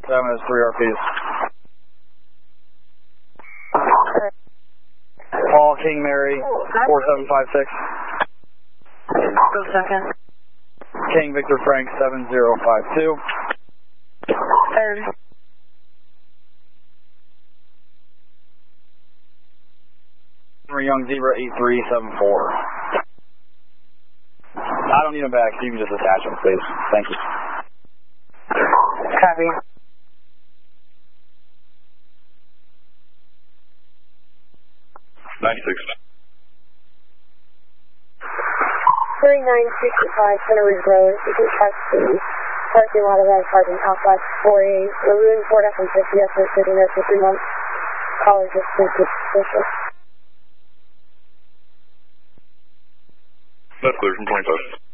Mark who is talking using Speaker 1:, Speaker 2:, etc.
Speaker 1: 7 is 3 RPs. Paul King Mary 4756.
Speaker 2: Go second.
Speaker 1: King Victor Frank 7052.
Speaker 2: Third.
Speaker 1: Young Zebra 8374. I don't need them back, so you can just attach them, please. Thank you.
Speaker 2: Copy.
Speaker 1: $96.
Speaker 3: 3965 Center Ridge Road, you can check the parking lot of that parking complex 48. We're moving forward up from 50 after sitting there for 3 months. Callers just suspicious.
Speaker 1: That's clear from 25.